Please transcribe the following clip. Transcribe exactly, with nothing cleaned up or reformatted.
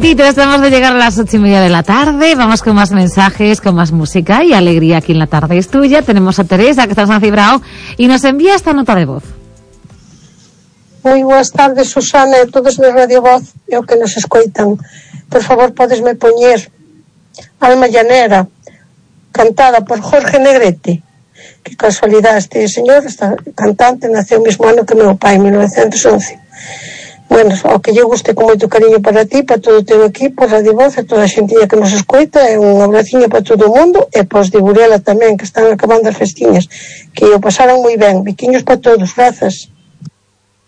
momentito, estamos de llegar a las ocho y media de la tarde. Vamos con más mensajes, con más música y alegría. Aquí en La Tarde es Tuya tenemos a Teresa, que está en San Cibrao, y nos envía esta nota de voz. Moi boas tardes, Susana, e todos de Radio Voz e o que nos escoitan. Por favor, podesme poñer Alma Llanera, cantada por Jorge Negrete. Que casualidade, este señor, esta cantante, naceu o mesmo ano que meu pai, en mil novecientos once. Bueno, o que lle guste con moito cariño para ti, para todo o teu equipo, Radio Voz, e toda a xentilla que nos escoita, e un abraciño para todo o mundo, e para os de Burela tamén, que están acabando as festiñas, que o pasaron moi ben. Biquiños para todos, grazas.